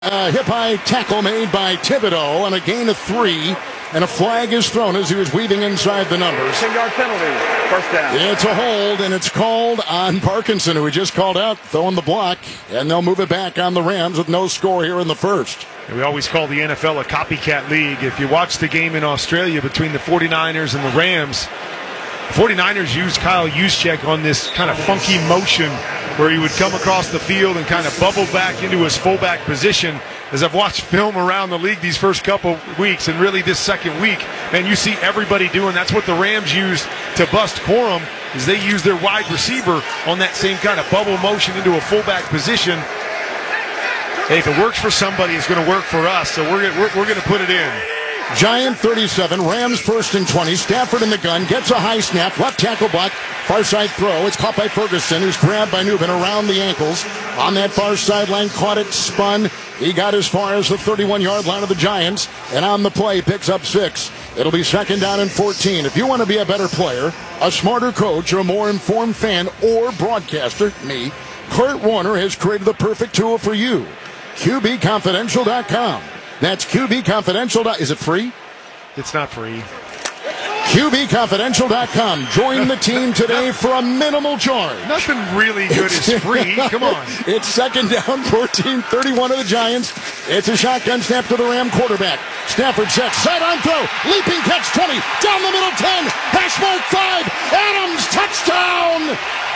Hip-high tackle made by Thibodeau and a gain of 3, and a flag is thrown as he was weaving inside the numbers. 10-yard penalty, first down. It's a hold, and it's called on Parkinson, who we just called out, throwing the block, and they'll move it back on the Rams with no score here in the first. And we always call the NFL a copycat league. If you watch the game in Australia between the 49ers and the Rams, the 49ers used Kyle Juszczyk on this kind of funky motion where he would come across the field and kind of bubble back into his fullback position. As I've watched film around the league these first couple weeks and really this second week, and you see everybody doing, that's what the Rams used to bust Corum, is they use their wide receiver on that same kind of bubble motion into a fullback position. Hey, if it works for somebody, it's going to work for us, so we're going to put it in. Giant 37, Rams 1st and 20. Stafford in the gun, gets a high snap, left tackle block, far side throw. It's caught by Ferguson, who's grabbed by Newman around the ankles. On that far sideline, caught it, spun. He got as far as the 31-yard line of the Giants, and on the play, picks up 6. It'll be 2nd down and 14. If you want to be a better player, a smarter coach, or a more informed fan or broadcaster, me, Kurt Warner has created the perfect tool for you. QBConfidential.com. That's QBConfidential. Is it free? It's not free. QBConfidential.com. Join the team today for a minimal charge. Nothing really good is free. Come on. It's 2nd down, 14, 31 of the Giants. It's a shotgun snap to the Ram quarterback. Stafford sets, sidearm throw, leaping catch 20, down the middle 10, hash mark 5, Adams, touchdown!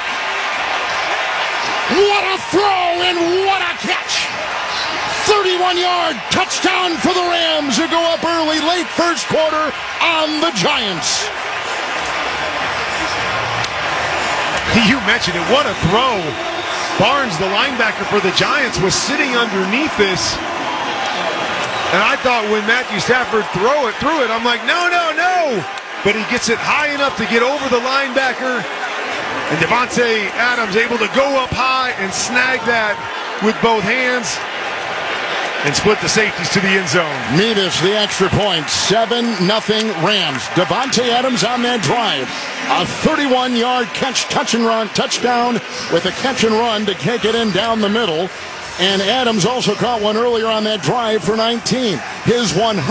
What a throw and what a catch! 31-yard touchdown for the Rams, who go up early, late first quarter on the Giants. You mentioned it. What a throw. Barnes, the linebacker for the Giants, was sitting underneath this. And I thought when Matthew Stafford threw it, I'm like, no. But he gets it high enough to get over the linebacker. And Davante Adams able to go up high and snag that with both hands. And split the safeties to the end zone. Mevis, the extra point. 7-0 Rams. Davante Adams on that drive. A 31-yard catch, touch and run, touchdown with a catch and run to kick it in down the middle. And Adams also caught one earlier on that drive for 19. His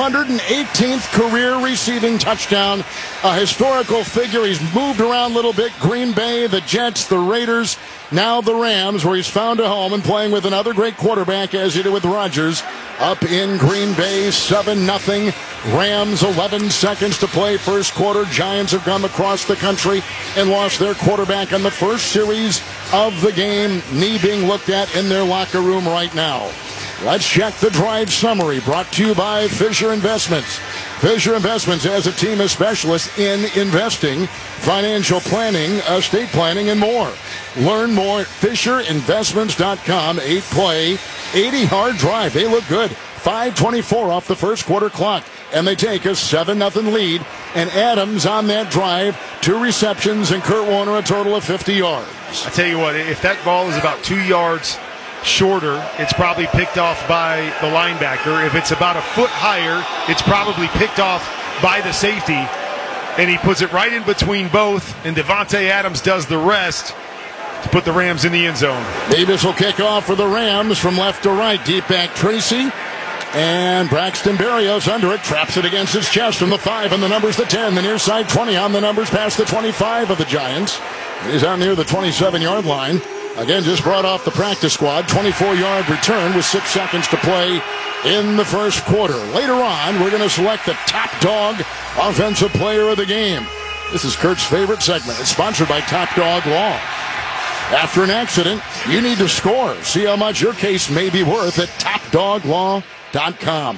118th career receiving touchdown. A historical figure. He's moved around a little bit. Green Bay, the Jets, the Raiders, now the Rams, where he's found a home and playing with another great quarterback as he did with Rodgers. Up in Green Bay, 7-0. Rams, 11 seconds to play first quarter. Giants have come across the country and lost their quarterback on the first series of the game. Knee being looked at in their locker room right now. Let's check the drive summary, brought to you by Fisher Investments. Fisher Investments has a team of specialists in investing, financial planning, estate planning, and more. Learn more at FisherInvestments.com. 8-play, 80-yard drive. They look good. 5:24 off the first quarter clock, and they take a 7-0 lead. And Adams on that drive, 2 receptions, and Kurt Warner a total of 50 yards. I tell you what, if that ball is about 2 yards shorter, it's probably picked off by the linebacker. If it's about a foot higher, it's probably picked off by the safety. And he puts it right in between both, and Davante Adams does the rest to put the Rams in the end zone. Davis will kick off for the Rams from left to right. Deep back Tracy. And Braxton Berrios under it, traps it against his chest from the 5, and the number's the 10. The near side 20 on the numbers past the 25 of the Giants. He's out near the 27-yard line. Again, just brought off the practice squad. 24-yard return with 6 seconds to play in the first quarter. Later on, we're going to select the top dog offensive player of the game. This is Kurt's favorite segment. It's sponsored by Top Dog Law. After an accident, you need to score. See how much your case may be worth at TopDogLaw.com.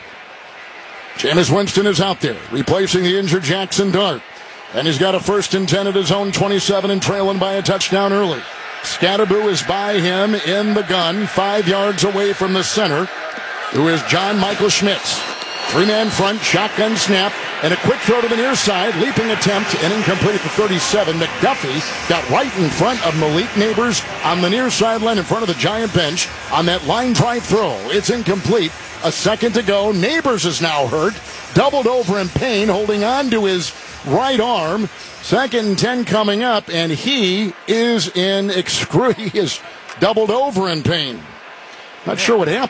Jameis Winston is out there, replacing the injured Jackson Dart. And he's got a 1st and 10 at his own 27 and trailing by a touchdown early. Scatterboo is by him in the gun, 5 yards away from the center, who is John Michael Schmitz. 3-man front, shotgun snap, and a quick throw to the near side. Leaping attempt and incomplete for 37. McDuffie got right in front of Malik Neighbors on the near sideline in front of the Giant bench on that line drive throw. It's incomplete. A second to go. Neighbors is now hurt. Doubled over in pain, holding on to his right arm. 2nd and 10 coming up, and he is in he is doubled over in pain. Not sure what happened.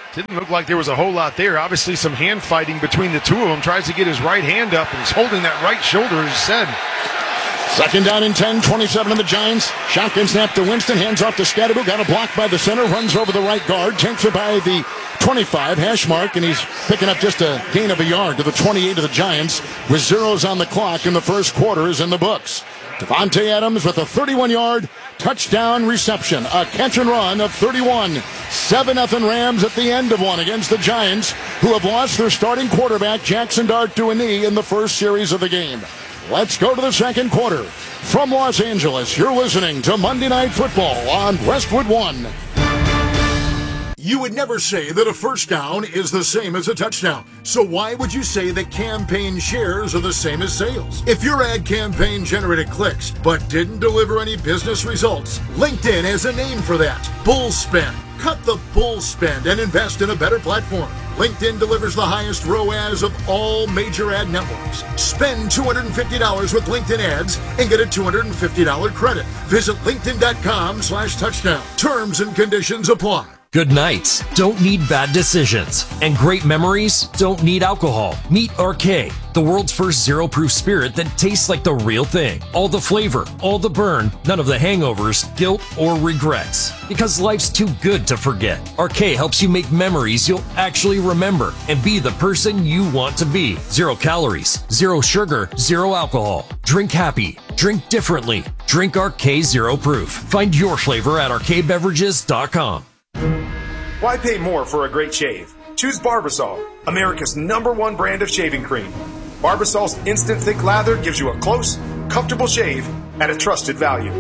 Didn't look like there was a whole lot there. Obviously, some hand fighting between the two of them. Tries to get his right hand up, and he's holding that right shoulder, as he said. Second down and 10, 27 of the Giants. Shotgun snap to Winston, hands off to Scatterbo. Got a block by the center, runs over the right guard, takes it by the 25 hash mark, and he's picking up just a gain of a yard to the 28 of the Giants with zeros on the clock, and the first quarter is in the books. Devontae Adams with a 31-yard touchdown reception, a catch and run of 31. 7-0 Rams at the end of one against the Giants, who have lost their starting quarterback, Jackson Dart, to a knee in the first series of the game. Let's go to the second quarter. From Los Angeles, you're listening to Monday Night Football on Westwood One. You would never say that a first down is the same as a touchdown. So why would you say that campaign shares are the same as sales? If your ad campaign generated clicks but didn't deliver any business results, LinkedIn has a name for that. Bull spend. Cut the bull spend and invest in a better platform. LinkedIn delivers the highest ROAS of all major ad networks. Spend $250 with LinkedIn ads and get a $250 credit. Visit linkedin.com/touchdown. Terms and conditions apply. Good nights don't need bad decisions, and great memories don't need alcohol. Meet Arcade, the world's first zero-proof spirit that tastes like the real thing. All the flavor, all the burn, none of the hangovers, guilt, or regrets. Because life's too good to forget. Arcade helps you make memories you'll actually remember and be the person you want to be. 0 calories, 0 sugar, 0 alcohol. Drink happy. Drink differently. Drink Arcade Zero Proof. Find your flavor at arcadebeverages.com. Why pay more for a great shave? Choose Barbasol, America's #1 brand of shaving cream. Barbasol's instant thick lather gives you a close, comfortable shave at a trusted value.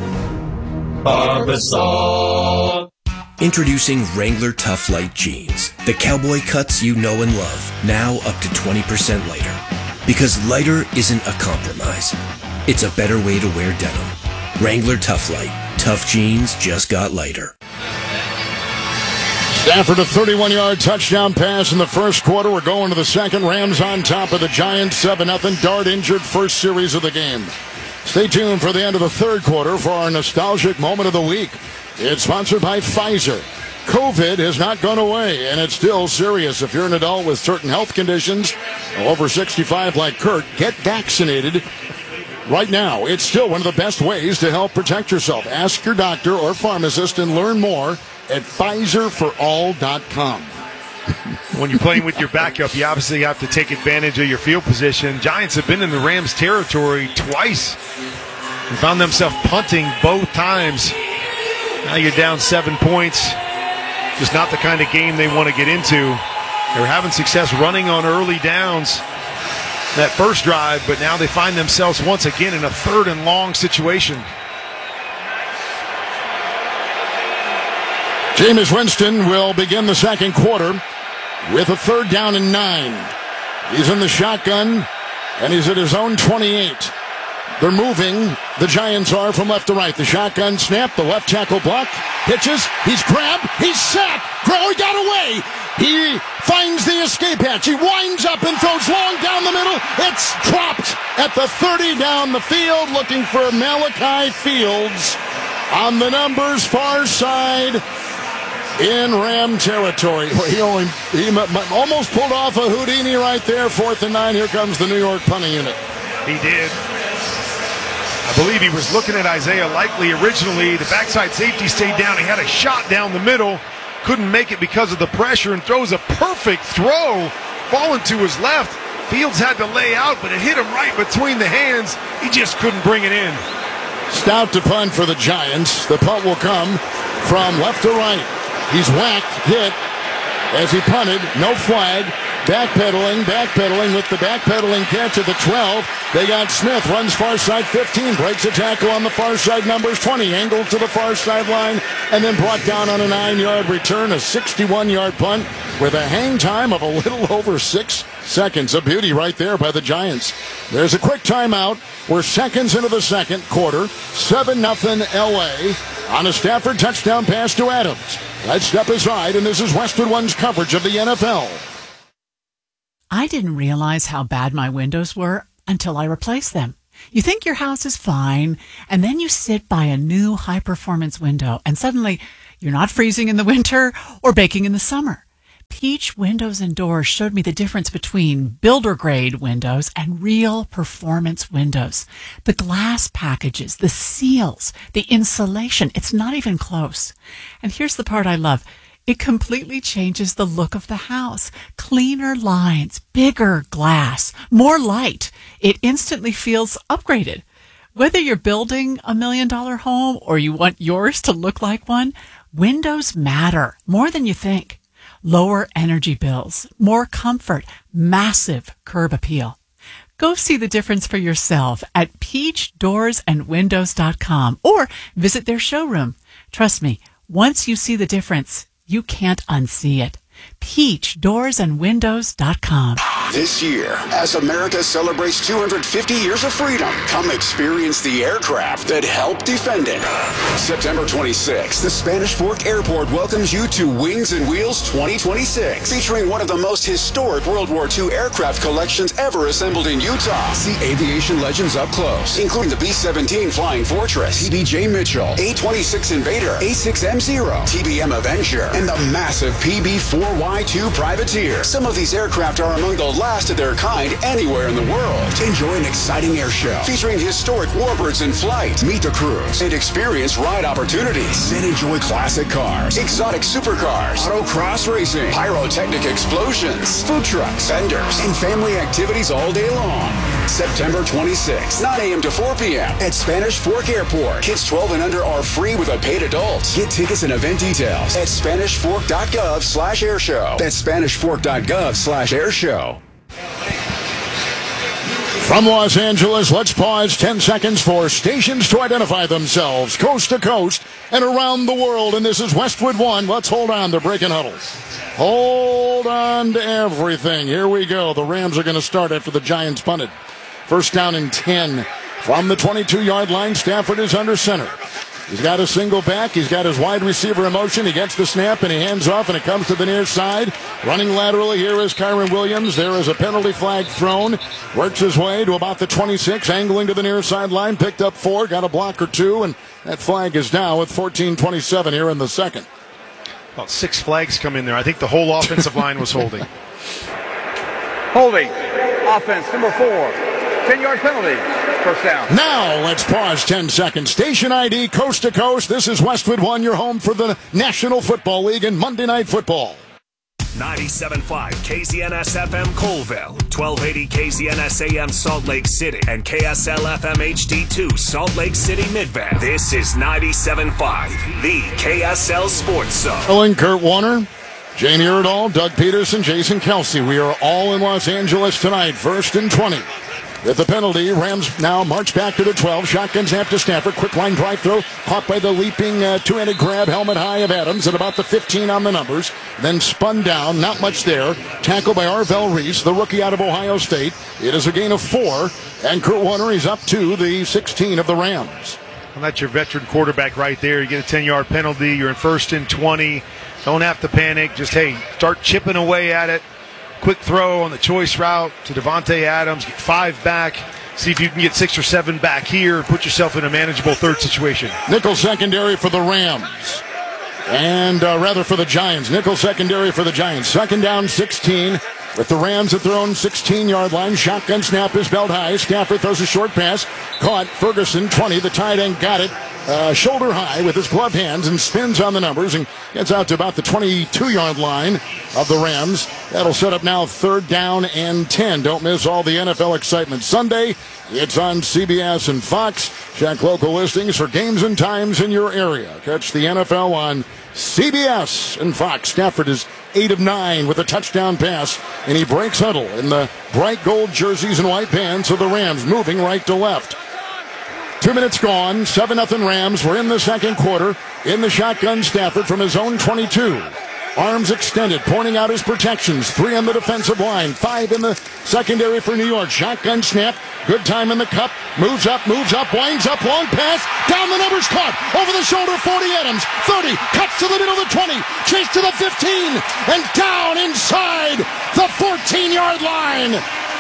Barbasol. Introducing Wrangler Tough Light Jeans. The cowboy cuts you know and love. Now up to 20% lighter. Because lighter isn't a compromise. It's a better way to wear denim. Wrangler Tough Light. Tough jeans just got lighter. Stafford, a 31-yard touchdown pass in the first quarter. We're going to the second. Rams on top of the Giants, 7-0. Dart injured first series of the game. Stay tuned for the end of the third quarter for our nostalgic moment of the week. It's sponsored by Pfizer. COVID has not gone away, and it's still serious. If you're an adult with certain health conditions, over 65 like Kurt, get vaccinated right now. It's still one of the best ways to help protect yourself. Ask your doctor or pharmacist and learn more at PfizerForAll.com. When you're playing with your backup, you obviously have to take advantage of your field position. Giants have been in the Rams' territory twice and found themselves punting both times. Now you're down 7 points. Just not the kind of game they want to get into. They were having success running on early downs that first drive, but now they find themselves once again in a 3rd and long situation. Jameis Winston will begin the second quarter with a 3rd down and 9. He's in the shotgun, and he's at his own 28. They're moving. The Giants are from left to right. The shotgun snap, the left tackle block, pitches, he's grabbed, he's sacked. He got away. He finds the escape hatch. He winds up and throws long down the middle. It's dropped at the 30 down the field, looking for Malachi Fields on the numbers far side in Ram territory. He almost pulled off a Houdini right there. 4th and 9. Here comes the New York punting unit. He did. I believe he was looking at Isaiah Likely originally. The backside safety stayed down. He had a shot down the middle. Couldn't make it because of the pressure and throws a perfect throw. Falling to his left. Fields had to lay out, but it hit him right between the hands. He just couldn't bring it in. Stout to punt for the Giants. The punt will come from left to right. He's whacked, hit, as he punted. No flag. Backpedaling with the backpedaling catch at the 12. They got Smith, runs far side 15, breaks a tackle on the far side, numbers 20, angled to the far sideline, and then brought down on a 9-yard return, a 61-yard punt with a hang time of a little over 6 seconds. A beauty right there by the Giants. There's a quick timeout. We're seconds into the second quarter. 7-0 LA on a Stafford touchdown pass to Adams. Let's step aside, and this is Westwood One's coverage of the NFL. I didn't realize how bad my windows were until I replaced them. You think your house is fine, and then you sit by a new high-performance window, and suddenly you're not freezing in the winter or baking in the summer. Peach Windows and Doors showed me the difference between builder-grade windows and real performance windows. The glass packages, the seals, the insulation, it's not even close. And here's the part I love. It completely changes the look of the house. Cleaner lines, bigger glass, more light. It instantly feels upgraded. Whether you're building $1 million home or you want yours to look like one, windows matter more than you think. Lower energy bills, more comfort, massive curb appeal. Go see the difference for yourself at peachdoorsandwindows.com or visit their showroom. Trust me, once you see the difference, you can't unsee it. peachdoorsandwindows.com. This year, as America celebrates 250 years of freedom, come experience the aircraft that helped defend it. September 26th, the Spanish Fork Airport welcomes you to Wings and Wheels 2026, featuring one of the most historic World War II aircraft collections ever assembled in Utah. See aviation legends up close, including the B-17 Flying Fortress, TBJ Mitchell, A-26 Invader, A-6M0, TBM Avenger, and the massive PB-4Y2 Privateer. Some of these aircraft are among the last of their kind anywhere in the world. Enjoy an exciting air show featuring historic warbirds in flight. Meet the crews and experience ride opportunities. Then enjoy classic cars, exotic supercars, autocross racing, pyrotechnic explosions, food trucks, vendors, and family activities all day long. September 26th, 9 a.m. to 4 p.m. at Spanish Fork Airport. Kids 12 and under are free with a paid adult. Get tickets and event details at SpanishFork.gov/airshow. That's SpanishFork.gov/airshow. From Los Angeles, let's pause 10 seconds for stations to identify themselves coast to coast and around the world. And this is Westwood One. Let's hold on. They're breaking huddles. Hold on to everything. Here we go. The Rams are going to start after the Giants punted. First down and 10 from the 22-yard line. Stafford is under center. He's got a single back. He's got his wide receiver in motion. He gets the snap and he hands off and it comes to the near side. Running laterally here is Kyron Williams. There is a penalty flag thrown. Works his way to about the 26, angling to the near sideline. Picked up 4, got a block or 2, and that flag is down with 14:27 here in the second. About 6 flags come in there. I think the whole offensive line was holding. Holding. Offense, number 4. 10-yard penalty. First down. Now let's pause 10 seconds. Station ID coast to coast. This is Westwood One, your home for the National Football League and Monday Night Football. 97.5 KZNS FM Colville, 1280 KZNS AM Salt Lake City, and KSL FM HD2 Salt Lake City Midvale. This is 97.5, the KSL Sports Zone. Ellen, Kurt Warner, Jane Iredall, Doug Peterson, Jason Kelsey. We are all in Los Angeles tonight. 1st and 20. With the penalty, Rams now march back to the 12. Shotgun snap to Stafford. Quick line drive throw. Caught by the leaping two-handed grab, helmet high of Adams at about the 15 on the numbers. Then spun down. Not much there. Tackled by Arvell Reese, the rookie out of Ohio State. It is a gain of 4. And Kurt Warner is up to the 16 of the Rams. Well, that's your veteran quarterback right there. You get a 10-yard penalty. You're in 1st and 20. Don't have to panic. Just, start chipping away at it. Quick throw on the choice route to Devontae Adams. Get 5 back. See if you can get 6 or 7 back here. Put yourself in a manageable third situation. Nickel secondary for the Rams. And rather for the Giants. Nickel secondary for the Giants. 2nd down, 16. With the Rams at their own 16-yard line. Shotgun snap is belt high. Stafford throws a short pass. Caught. Ferguson, 20. The tight end got it. Shoulder high with his gloved hands and spins on the numbers and gets out to about the 22-yard line of the Rams. That'll set up now 3rd down and 10. Don't miss all the NFL excitement Sunday. It's on CBS and Fox. Check local listings for games and times in your area. Catch the NFL on CBS and Fox. Stafford is 8 of 9 with a touchdown pass, and he breaks huddle in the bright gold jerseys and white pants of the Rams, moving right to left. 2 minutes gone, 7-0 Rams. We're in the second quarter. In the shotgun, Stafford from his own 22. Arms extended, pointing out his protections. 3 on the defensive line, 5 in the secondary for New York. Shotgun snap, good time in the cup. Moves up, winds up, long pass. Down the numbers, caught. Over the shoulder, 40 Adams. 30, cuts to the middle of the 20. Chase to the 15, and down inside the 14-yard line.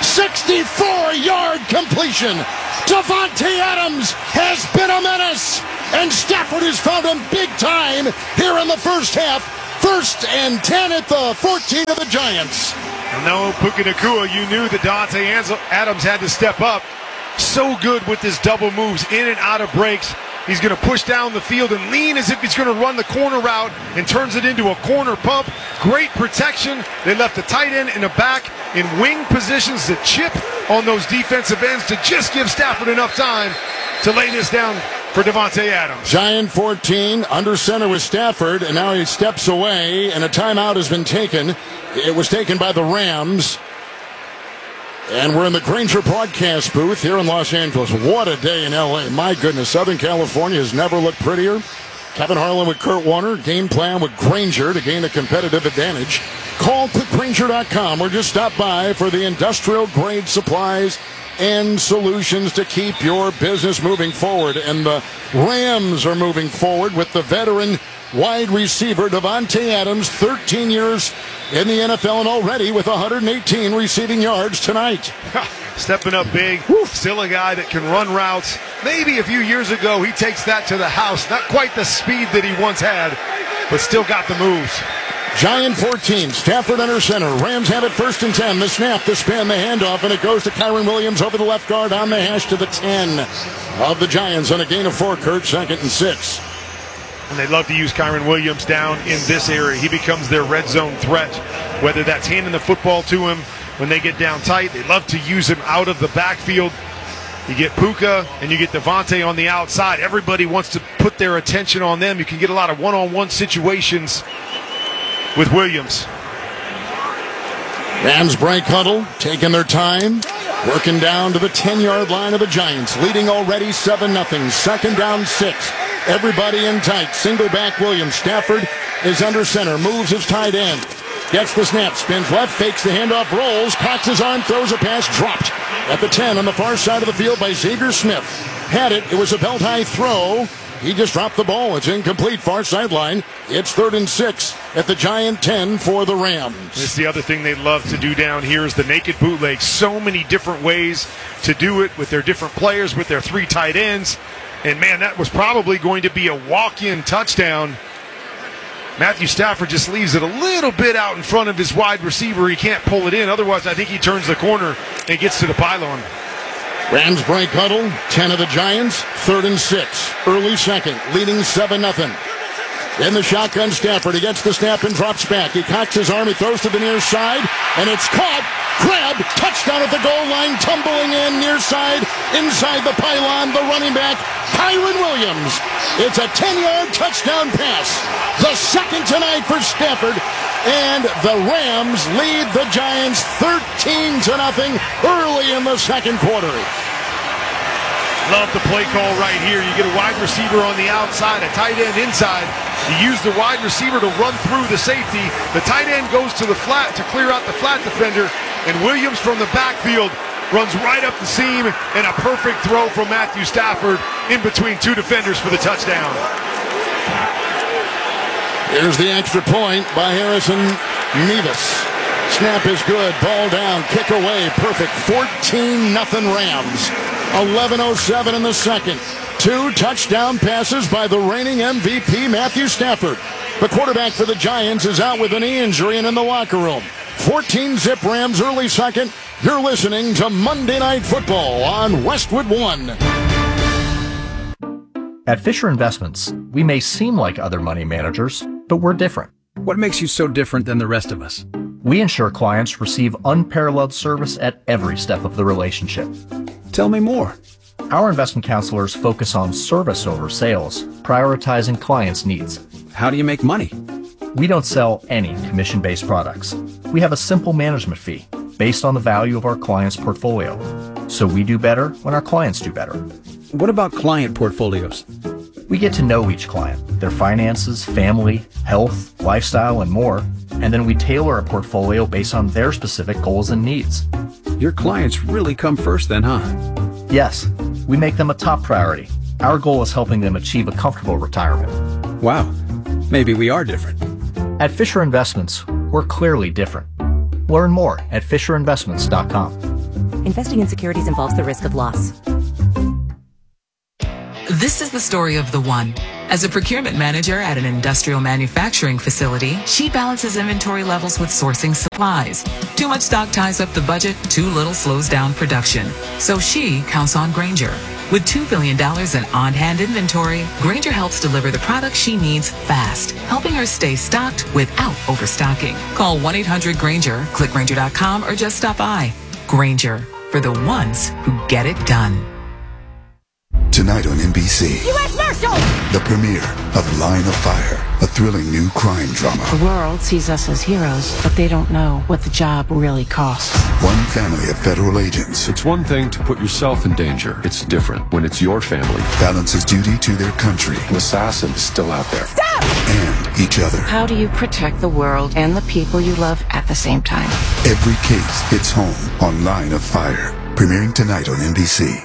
64-yard completion. Devontae Adams has been a menace, and Stafford has found him big time here in the first half for First and 10 at the 14 of the Giants. No, Puka Nacua, you knew that Dante Adams had to step up. So good with his double moves, in and out of breaks. He's going to push down the field and lean as if he's going to run the corner route and turns it into a corner pump. Great protection. They left the tight end in the back in wing positions to chip on those defensive ends to just give Stafford enough time to lay this down for Davante Adams. Giant 14, under center with Stafford, and now he steps away, and a timeout has been taken. It was taken by the Rams. And we're in the Grainger broadcast booth here in Los Angeles. What a day in L.A. My goodness, Southern California has never looked prettier. Kevin Harlan with Kurt Warner. Game plan with Grainger to gain a competitive advantage. Call clickgrainger.com or just stop by for the industrial-grade supplies and solutions to keep your business moving forward. And the Rams are moving forward with the veteran wide receiver Davante Adams, 13 years in the NFL and already with 118 receiving yards tonight. Stepping up big. Still a guy that can run routes. Maybe a few years ago he takes that to the house. Not quite the speed that he once had, but still got the moves. Giant 14, Stafford under center. Rams have it first and 10. The snap, the spin, the handoff, and it goes to Kyren Williams over the left guard on the hash to the 10 of the Giants on a gain of 4, Kurt, 2nd and 6. And they love to use Kyren Williams down in this area. He becomes their red zone threat, whether that's handing the football to him when they get down tight. They love to use him out of the backfield. You get Puka and you get Davante on the outside. Everybody wants to put their attention on them. You can get a lot of one-on-one situations with Williams. Rams break huddle, taking their time, working down to the 10-yard line of the Giants, leading already 7-0. 2nd down, 6. Everybody in tight. Single back Williams. Stafford is under center. Moves his tight end. Gets the snap. Spins left. Fakes the handoff. Rolls. Cocks his arm. Throws a pass. Dropped at the 10 on the far side of the field by Xavier Smith. Had it. It was a belt-high throw. He just dropped the ball. It's incomplete. Far sideline. It's 3rd and 6 at the Giant 10 for the Rams. It's the other thing they love to do down here is the naked bootleg. So many different ways to do it with their different players, with their 3 tight ends. And, man, that was probably going to be a walk-in touchdown. Matthew Stafford just leaves it a little bit out in front of his wide receiver. He can't pull it in. Otherwise, I think he turns the corner and gets to the pylon. Rams break huddle. 10 of the Giants. 3rd and 6. Early 2nd. Leading 7-0. In the shotgun, Stafford. He gets the snap and drops back. He cocks his arm. He throws to the near side. And it's caught. Grabbed. Touchdown at the goal line. Tumbling in near side. Inside the pylon. The running back, Kyren Williams. It's a 10-yard touchdown pass. The 2nd tonight for Stafford. And the Rams lead the Giants 13-0 early in the 2nd quarter. Love the play call right here. You get a wide receiver on the outside, a tight end inside. You use the wide receiver to run through the safety. The tight end goes to the flat to clear out the flat defender. And Williams from the backfield runs right up the seam, and a perfect throw from Matthew Stafford in between 2 defenders for the touchdown. Here's the extra point by Harrison Mevis. Snap is good. Ball down. Kick away. Perfect. 14-0 Rams. 11:07 in the 2nd. 2 touchdown passes by the reigning MVP, Matthew Stafford. The quarterback for the Giants is out with a knee injury and in the locker room. 14-zip Rams early 2nd. You're listening to Monday Night Football on Westwood One. At Fisher Investments, we may seem like other money managers, but we're different. What makes you so different than the rest of us? We ensure clients receive unparalleled service at every step of the relationship. Tell me more. Our investment counselors focus on service over sales, prioritizing clients' needs. How do you make money? We don't sell any commission-based products. We have a simple management fee based on the value of our client's portfolio. So we do better when our clients do better. What about client portfolios? We get to know each client, their finances, family, health, lifestyle, and more, and then we tailor a portfolio based on their specific goals and needs. Your clients really come first then, huh? Yes, we make them a top priority. Our goal is helping them achieve a comfortable retirement. Wow, maybe we are different. At Fisher Investments, we're clearly different. Learn more at FisherInvestments.com. Investing in securities involves the risk of loss. This is the story of the one. As a procurement manager at an industrial manufacturing facility, she balances inventory levels with sourcing supplies. Too much stock ties up the budget, too little slows down production. So she counts on Grainger. With $2 billion in on-hand inventory, Grainger helps deliver the products she needs fast, helping her stay stocked without overstocking. Call 1-800-GRAINGER, click Grainger.com, or just stop by. Grainger, for the ones who get it done. Tonight on NBC, U.S. Marshal! the premiere of Line of Fire, a thrilling new crime drama. The world sees us as heroes, but they don't know what the job really costs. One family of federal agents. It's one thing to put yourself in danger. It's different when it's your family. Balances duty to their country. An assassin is still out there. Stop! And each other. How do you protect the world and the people you love at the same time? Every case hits home on Line of Fire. Premiering tonight on NBC.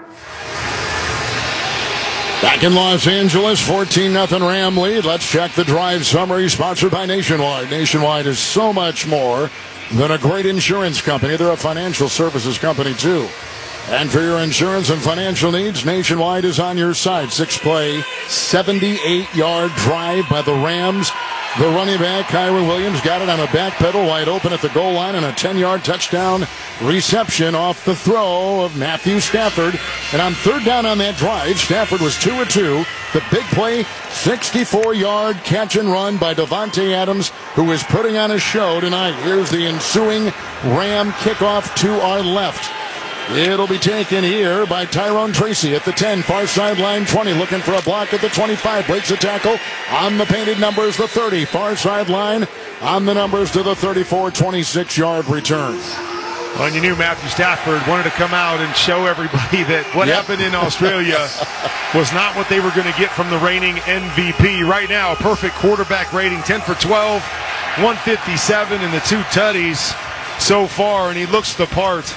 Back in Los Angeles, 14-0 Ram lead. Let's check the drive summary sponsored by Nationwide. Nationwide is so much more than a great insurance company. They're a financial services company, too. And for your insurance and financial needs, Nationwide is on your side. 6-play, 78-yard drive by the Rams. The running back, Kyron Williams, got it on a back pedal wide open at the goal line, and a 10-yard touchdown reception off the throw of Matthew Stafford. And on third down on that drive, Stafford was 2 of 2. The big play, 64-yard catch and run by Davante Adams, who is putting on a show tonight. Here's the ensuing Ram kickoff to our left. It'll be taken here by Tyrone Tracy at the 10, far sideline 20, looking for a block at the 25, breaks a tackle on the painted numbers, the 30, far sideline on the numbers to the 34, 26-yard return. Well, and you knew Matthew Stafford wanted to come out and show everybody that what happened in Australia was not what they were going to get from the reigning MVP. Right now, a perfect quarterback rating, 10 for 12, 157 in the 2 tutties so far, and he looks the part.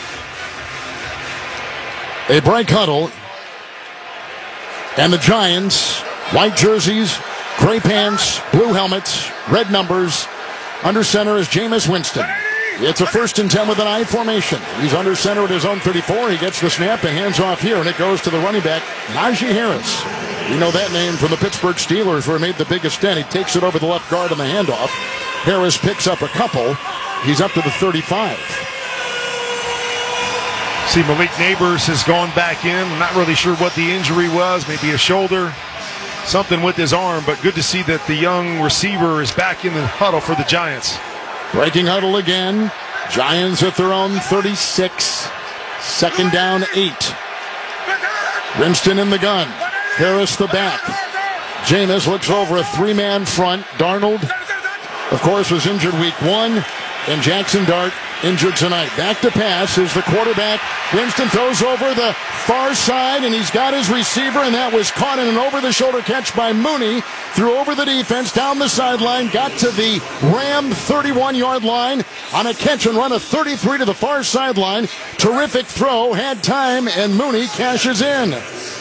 A break huddle, and the Giants, white jerseys, gray pants, blue helmets, red numbers. Under center is Jameis Winston. It's a 1st and 10 with an I formation. He's under center at his own 34. He gets the snap and hands off here, and it goes to the running back, Najee Harris. You know that name from the Pittsburgh Steelers, where he made the biggest dent. He takes it over the left guard on the handoff. Harris picks up a couple. He's up to the 35. See, Malik Neighbors has gone back in. I'm not really sure what the injury was. Maybe a shoulder, something with his arm. But good to see that the young receiver is back in the huddle for the Giants. Breaking huddle again. Giants at their own 36. 2nd down, 8. Winston in the gun. Harris the back. Jameis looks over a 3-man front. Darnold, of course, was injured week 1. And Jackson Dart injured tonight. Back to pass is the quarterback. Winston throws over the far side, and he's got his receiver, and that was caught in an over-the-shoulder catch by Mooney. Threw over the defense, down the sideline, got to the Ram 31-yard line on a catch and run of 33 to the far sideline. Terrific throw, had time, and Mooney cashes in.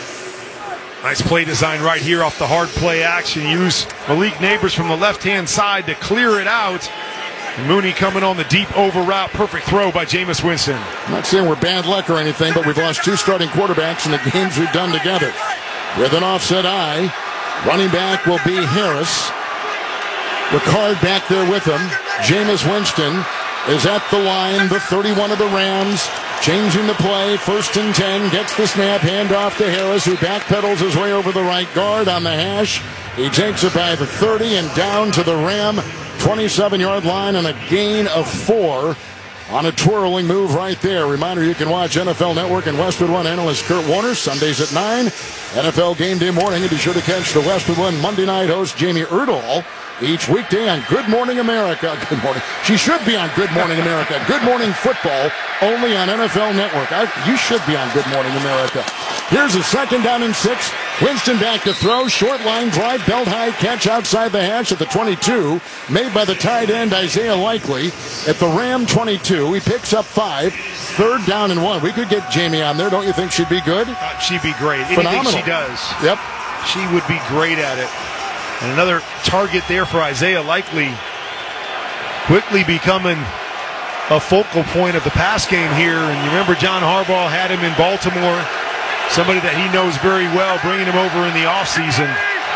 Nice play design right here off the hard play action. Use Malik Neighbors from the left-hand side to clear it out. Mooney coming on the deep over route. Perfect throw by Jameis Winston. I'm not saying we're bad luck or anything, but we've lost 2 starting quarterbacks in the games we've done together. With an offset eye, running back will be Harris. Ricard back there with him. Jameis Winston is at the line, the 31 of the Rams. Changing the play, 1st and 10, gets the snap, handoff to Harris, who backpedals his way over the right guard on the hash. He takes it by the 30 and down to the Ram 27-yard line, and a gain of 4 on a twirling move right there. Reminder, you can watch NFL Network and Westwood One analyst Kurt Warner Sundays at 9. NFL Game Day morning, and be sure to catch the Westwood One Monday night host Jamie Erdahl each weekday on Good Morning America. Good morning. She should be on Good Morning America. Good Morning Football, only on NFL Network. You should be on Good Morning America. Here's a 2nd down and 6. Winston back to throw. Short line drive, belt high catch outside the hash at the 22. Made by the tight end Isaiah Likely at the Ram 22. He picks up 5. 3rd down and 1. We could get Jamie on there. Don't you think she'd be good? She'd be great. Phenomenal. Anything she does. Yep. She would be great at it. And another target there for Isaiah Likely. Quickly becoming a focal point of the pass game here. And you remember John Harbaugh had him in Baltimore. Somebody that he knows very well, bringing him over in the offseason.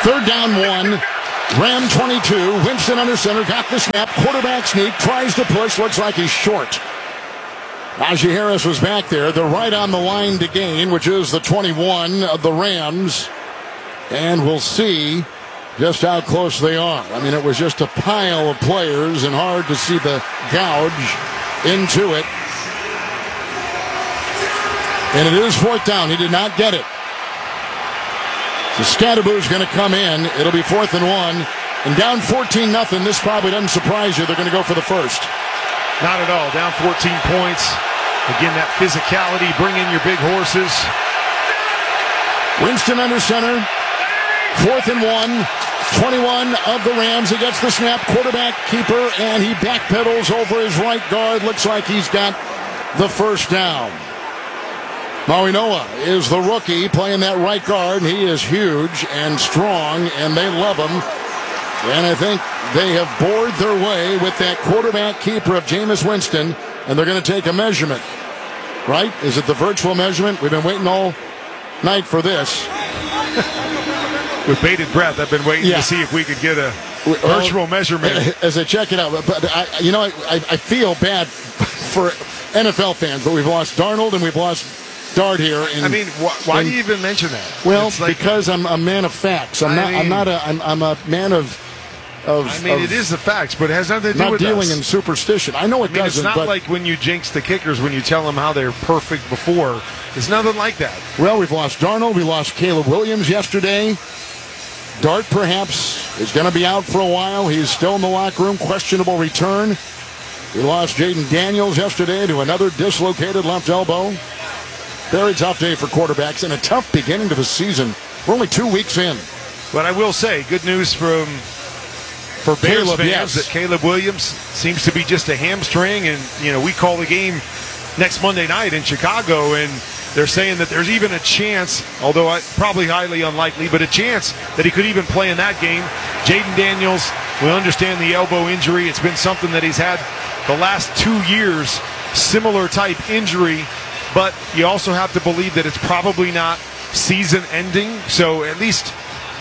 Third down 1. Ram 22. Winston under center. Got the snap. Quarterback sneak. Tries to push. Looks like he's short. Najee Harris was back there. They're right on the line to gain, which is the 21 of the Rams. And we'll see just how close they are. I mean, it was just a pile of players and hard to see the gouge into it. And it is fourth down. He did not get it. So Scadaboo's going to come in. It'll be 4th and 1. And down 14-0. This probably doesn't surprise you. They're going to go for the first. Not at all. Down 14 points. Again, that physicality. Bring in your big horses. Winston under center. 4th and 1. 21 of the Rams. He gets the snap. Quarterback keeper. And he backpedals over his right guard. Looks like he's got the first down. Maui Noa is the rookie playing that right guard. He is huge and strong, and they love him. And I think they have bored their way with that quarterback keeper of Jameis Winston, and they're going to take a measurement. Right? Is it the virtual measurement? We've been waiting all night for this. With bated breath, I've been waiting to see if we could get a virtual measurement. As I check it out. But I feel bad for NFL fans, but we've lost Darnold and we've lost Dart here. Why do you even mention that? Well, because I'm a man of facts. I'm a man of. It is the facts, but it has nothing to do with not dealing in superstition. I know it doesn't. It's not like when you jinx the kickers when you tell them how they're perfect before. It's nothing like that. Well, we've lost Darnold. We lost Caleb Williams yesterday. Dart perhaps is going to be out for a while. He's still in the locker room. Questionable return. We lost Jaden Daniels yesterday to another dislocated left elbow. Very tough day for quarterbacks and a tough beginning to the season. We're only 2 weeks in. But I will say, good news for Bears Caleb, fans that Caleb Williams seems to be just a hamstring. And, we call the game next Monday night in Chicago, and they're saying that there's even a chance, although probably highly unlikely, but a chance that he could even play in that game. Jaden Daniels, we understand the elbow injury. It's been something that he's had the last 2 years, similar type injury. But you also have to believe that it's probably not season-ending. So at least,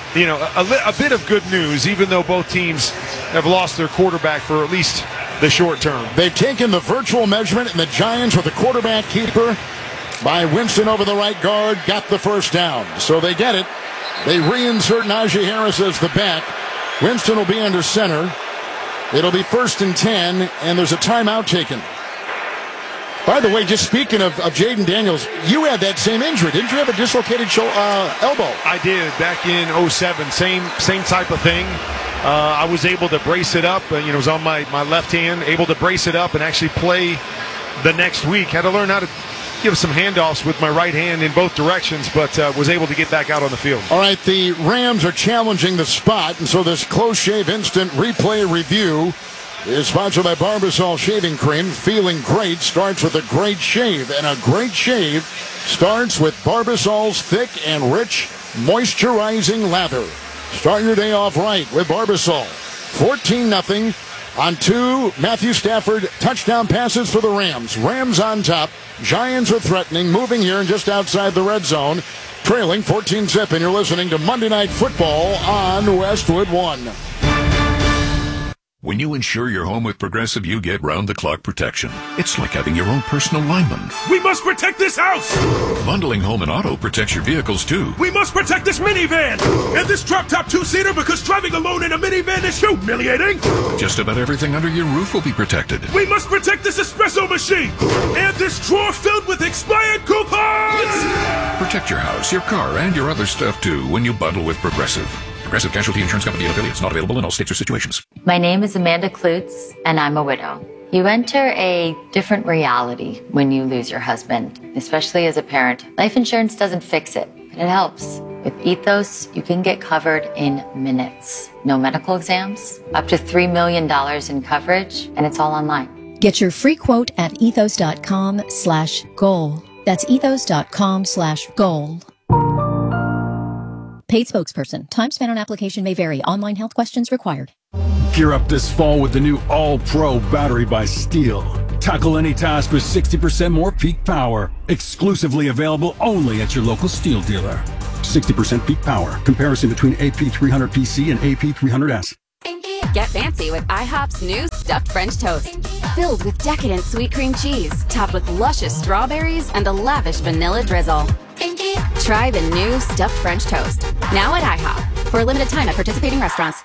a bit of good news, even though both teams have lost their quarterback for at least the short term. They've taken the virtual measurement, and the Giants with the quarterback keeper by Winston over the right guard got the first down. So they get it. They reinsert Najee Harris as the back. Winston will be under center. It'll be 1st and 10, and there's a timeout taken. By the way, just speaking of Jaden Daniels, you had that same injury. Didn't you have a dislocated elbow? I did, back in 2007. Same type of thing. I was able to brace it up. It was on my left hand, able to brace it up and actually play the next week. Had to learn how to give some handoffs with my right hand in both directions, but was able to get back out on the field. All right, the Rams are challenging the spot, and so this close shave instant replay review is sponsored by Barbasol Shaving Cream. Feeling great starts with a great shave, and a great shave starts with Barbasol's thick and rich moisturizing lather. Start your day off right with Barbasol. 14-0 on 2 Matthew Stafford touchdown passes for the Rams. Rams on top. Giants are threatening, moving here and just outside the red zone, trailing 14-0, and you're listening to Monday Night Football on Westwood One. When you insure your home with Progressive, you get round-the-clock protection. It's like having your own personal lineman. We must protect this house! Bundling home and auto protects your vehicles, too. We must protect this minivan! And this drop-top two-seater, because driving alone in a minivan is humiliating! Just about everything under your roof will be protected. We must protect this espresso machine! And this drawer filled with expired coupons! Protect your house, your car, and your other stuff, too, when you bundle with Progressive. Progressive Casualty Insurance Company and affiliates. Not available in all states or situations. My name is Amanda Klutz, and I'm a widow. You enter a different reality when you lose your husband, especially as a parent. Life insurance doesn't fix it, but it helps. With Ethos, you can get covered in minutes. No medical exams, up to $3 million in coverage, and it's all online. Get your free quote at ethos.com/goal. That's ethos.com/goal. Paid spokesperson. Time spent on application may vary. Online health questions required. Gear up this fall with the new All-Pro battery by Steel. Tackle any task with 60% more peak power. Exclusively available only at your local Steel dealer. 60% peak power. Comparison between AP300PC and AP300S. Get fancy with IHOP's new stuffed French toast. Filled with decadent sweet cream cheese, topped with luscious strawberries and a lavish vanilla drizzle. Try the new stuffed French toast. Now at IHOP. For a limited time at participating restaurants.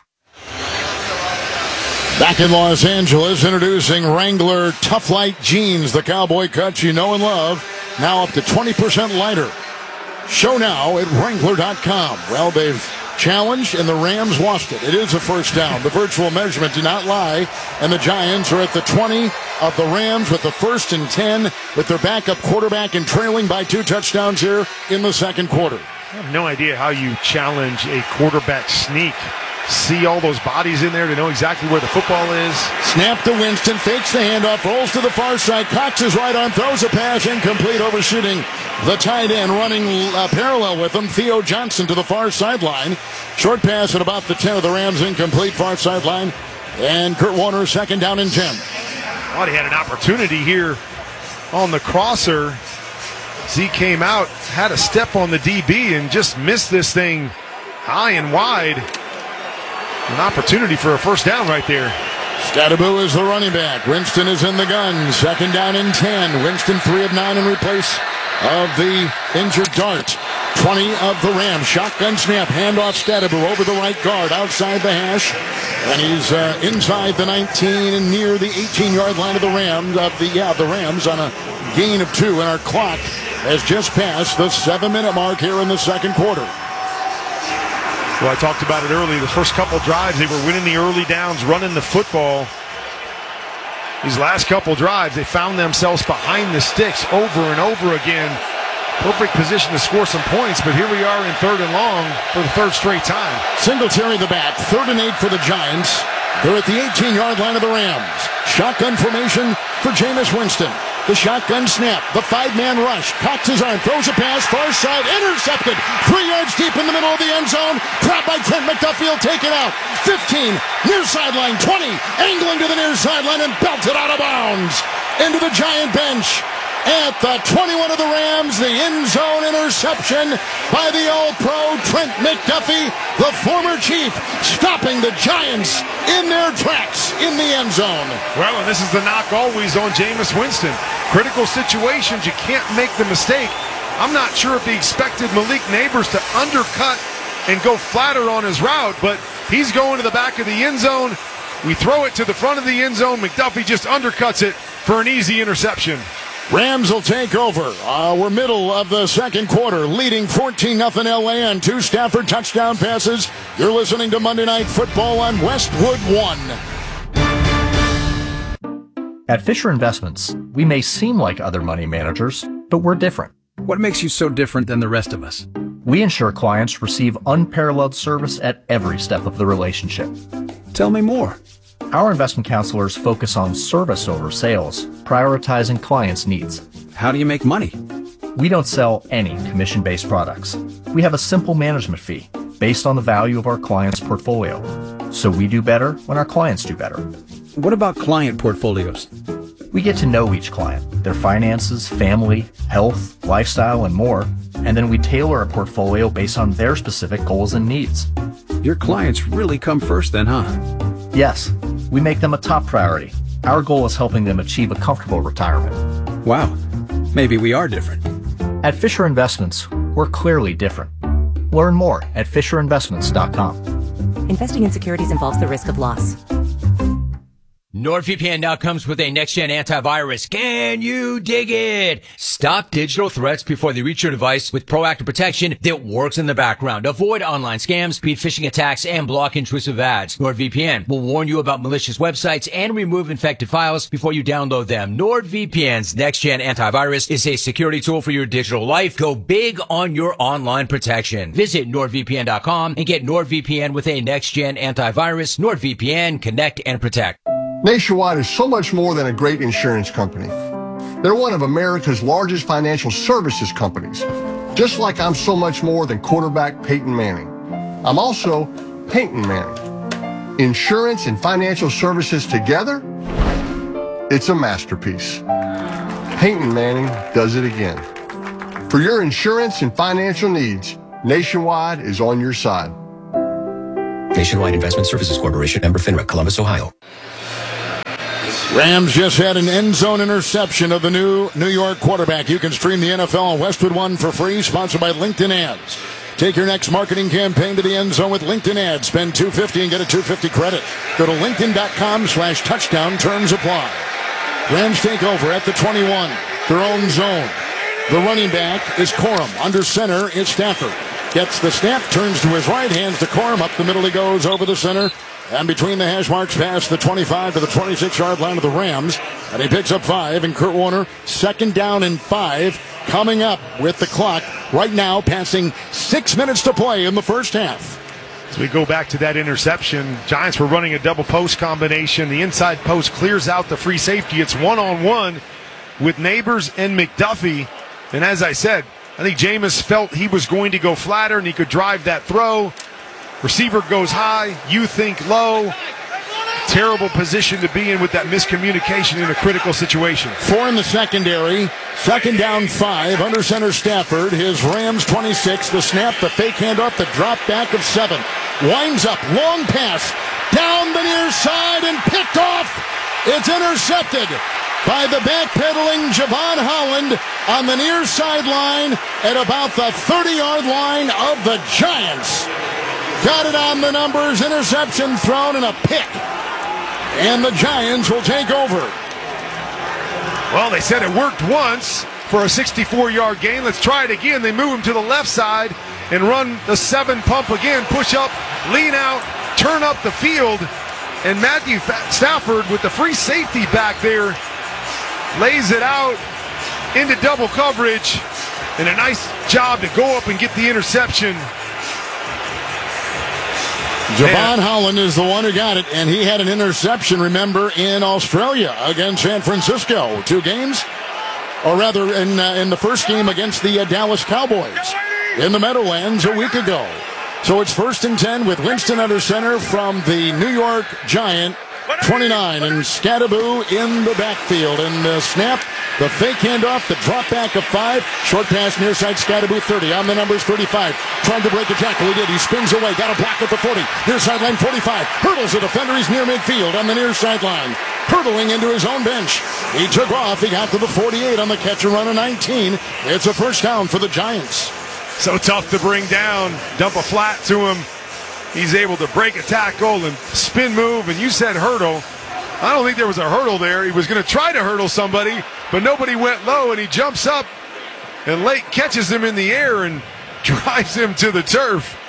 Back in Los Angeles, introducing Wrangler Tough Light Jeans, the cowboy cuts you know and love, now up to 20% lighter. Show now at Wrangler.com. Well, they've challenged, and the Rams lost it. It is a first down. The virtual measurement did not lie, and the Giants are at the 20 of the Rams with the 1st and 10 with their backup quarterback and trailing by 2 touchdowns here in the second quarter. I have no idea how you challenge a quarterback sneak. See all those bodies in there to know exactly where the football is. Snap to Winston, fakes the handoff, rolls to the far side. Cox is right on, throws a pass, incomplete, overshooting the tight end, running parallel with him. Theo Johnson to the far sideline. Short pass at about the 10 of the Rams, incomplete, far sideline. And Kurt Warner, 2nd down and 10. Thought he had an opportunity here on the crosser. Zeke came out, had a step on the DB, and just missed this thing high and wide. An opportunity for a first down right there. Stadaboo is the running back. Winston is in the gun. 2nd down and 10. Winston 3 of 9 in replace of the injured Dart. 20 of the Rams. Shotgun snap. Handoff Stadaboo over the right guard outside the hash. And he's inside the 19 and near the 18-yard line of the Rams. The Rams on a gain of 2. And our clock has just passed the 7-minute mark here in the second quarter. Well, I talked about it earlier. The first couple drives, they were winning the early downs, running the football. These last couple drives, they found themselves behind the sticks over and over again. Perfect position to score some points, but here we are in 3rd and long for the 3rd straight time. Singletary the back, 3rd and 8 for the Giants. They're at the 18-yard line of the Rams. Shotgun formation for Jameis Winston. The shotgun snap, the 5-man rush. Cox his arm, throws a pass, far side, intercepted. 3 yards deep in the middle of the end zone. Caught by Trent McDuffie, taken out. 15, near sideline, 20, angling to the near sideline and belted out of bounds. Into the Giant bench. At the 21 of the Rams, the end zone interception by the All-Pro Trent McDuffie, the former Chief, stopping the Giants in their tracks in the end zone. Well, and this is the knock always on Jameis Winston. Critical situations, you can't make the mistake. I'm not sure if he expected Malik Neighbors to undercut and go flatter on his route, but he's going to the back of the end zone. We throw it to the front of the end zone. McDuffie just undercuts it for an easy interception. Rams will take over. We're middle of the second quarter, leading 14-0 LA on 2 Stafford touchdown passes. You're listening to Monday Night Football on Westwood One. At Fisher Investments, we may seem like other money managers, but we're different. What makes you so different than the rest of us? We ensure clients receive unparalleled service at every step of the relationship. Tell me more. Our investment counselors focus on service over sales, prioritizing clients' needs. How do you make money? We don't sell any commission-based products. We have a simple management fee based on the value of our clients' portfolio. So we do better when our clients do better. What about client portfolios? We get to know each client, their finances, family, health, lifestyle, and more, and then we tailor a portfolio based on their specific goals and needs. Your clients really come first then, huh? Yes, we make them a top priority. Our goal is helping them achieve a comfortable retirement. Wow, maybe we are different. At Fisher Investments, we're clearly different. Learn more at FisherInvestments.com. Investing in securities involves the risk of loss. NordVPN now comes with a next-gen antivirus. Can you dig it? Stop digital threats before they reach your device with proactive protection that works in the background. Avoid online scams, beat phishing attacks, and block intrusive ads. NordVPN will warn you about malicious websites and remove infected files before you download them. NordVPN's next-gen antivirus is a security tool for your digital life. Go big on your online protection. Visit NordVPN.com and get NordVPN with a next-gen antivirus. NordVPN, connect and protect. Nationwide is so much more than a great insurance company. They're one of America's largest financial services companies, just like I'm so much more than quarterback Peyton Manning. I'm also Peyton Manning. Insurance and financial services together, it's a masterpiece. Peyton Manning does it again. For your insurance and financial needs, Nationwide is on your side. Nationwide Investment Services Corporation, member FINRA, Columbus, Ohio. Rams just had an end zone interception of the new New York quarterback. You can stream the NFL on Westwood One for free, sponsored by LinkedIn Ads. Take your next marketing campaign to the end zone with LinkedIn Ads. Spend $250 and get a $250 credit. Go to linkedin.com/touchdown. Terms apply. Rams take over at the 21, their own zone. The running back is Corum. Under center is Stafford. Gets the snap, turns to his right, hands to Corum. Up the middle he goes, over the center. And between the hash marks, past the 25 to the 26-yard line of the Rams. And he picks up 5. And Kurt Warner, 2nd down and 5. Coming up with the clock right now, passing 6 minutes to play in the first half. As we go back to that interception, Giants were running a double post combination. The inside post clears out the free safety. It's one-on-one with Neighbors and McDuffie. And as I said, I think Jameis felt he was going to go flatter and he could drive that throw. Receiver goes high, you think low. Terrible position to be in with that miscommunication in a critical situation. 4 in the secondary. 2nd down 5. Under center Stafford. His Rams 26. The snap, the fake handoff, the drop back of 7. Winds up. Long pass. Down the near side and picked off. It's intercepted by the backpedaling Javon Holland on the near sideline at about the 30-yard line of the Giants. Got it on the numbers. Interception thrown and a pick. And the Giants will take over. Well, they said it worked once for a 64-yard gain. Let's try it again. They move him to the left side and run the 7 pump again. Push up, lean out, turn up the field. And Matthew Stafford with the free safety back there lays it out into double coverage. And a nice job to go up and get the interception. Javon Holland is the one who got it, and he had an interception, remember, in Australia against San Francisco. 2 games, or rather in the first game against the Dallas Cowboys in the Meadowlands a week ago. So it's 1st and 10 with Winston under center from the New York Giant 29, and Scadaboo in the backfield. And the snap, the fake handoff, the drop back of 5. Short pass near side, Scadaboo 30. On the numbers, 35. Trying to break a tackle. He did. He spins away. Got a block at the 40. Near sideline, 45. Hurdles a defender. He's near midfield on the near sideline. Hurdling into his own bench. He took off. He got to the 48 on the catch and run of 19. It's a first down for the Giants. So tough to bring down. Dump a flat to him. He's able to break a tackle and spin move. And you said hurdle. I don't think there was a hurdle there. He was going to try to hurdle somebody, but nobody went low, and he jumps up, and Lake catches him in the air and drives him to the turf.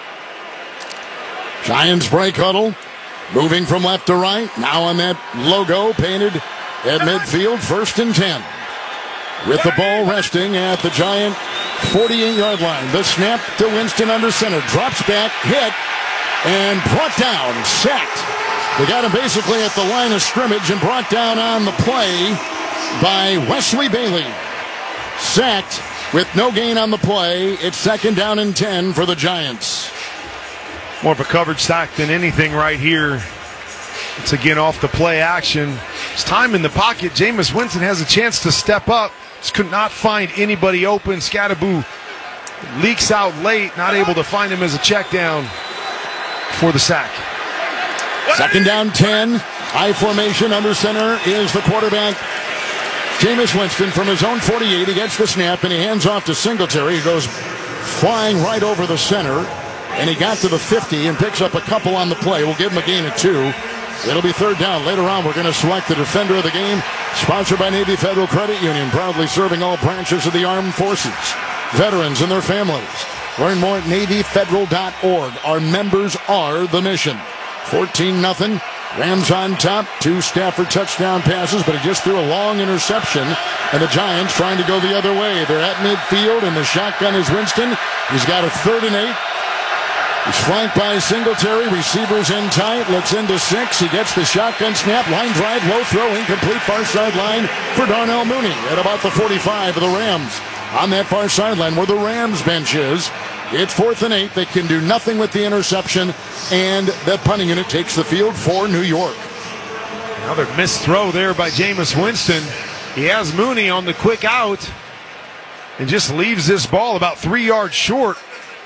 Giants break huddle, moving from left to right. Now on that logo painted at midfield, 1st and 10. With the ball resting at the Giant 48-yard line. The snap to Winston under center. Drops back, hit, and brought down, sacked. They got him basically at the line of scrimmage and brought down on the play by Wesley Bailey. Sacked with no gain on the play. It's 2nd down and 10 for the Giants. More of a coverage sack than anything right here. It's again off the play action. It's time in the pocket. Jameis Winston has a chance to step up. Just could not find anybody open. Scadaboo leaks out late, not able to find him as a check down for the sack. 2nd down 10. High formation under center is the quarterback, Jameis Winston, from his own 48. He gets the snap and he hands off to Singletary. He goes flying right over the center, and he got to the 50 and picks up a couple on the play. We'll give him a gain of 2. It'll be 3rd down. Later on, we're going to select the defender of the game. Sponsored by Navy Federal Credit Union, proudly serving all branches of the armed forces, veterans and their families. Learn more at NavyFederal.org. Our members are the mission. 14-0. Rams on top. 2 Stafford touchdown passes, but he just threw a long interception. And the Giants trying to go the other way. They're at midfield, and the shotgun is Winston. He's got a 3rd and 8. He's flanked by Singletary. Receivers in tight. Looks into 6. He gets the shotgun snap. Line drive. Low throw. Incomplete. Far sideline for Darnell Mooney at about the 45 of the Rams. On that far sideline where the Rams bench is. It's 4th and 8. They can do nothing with the interception. And that punting unit takes the field for New York. Another missed throw there by Jameis Winston. He has Mooney on the quick out and just leaves this ball about 3 yards short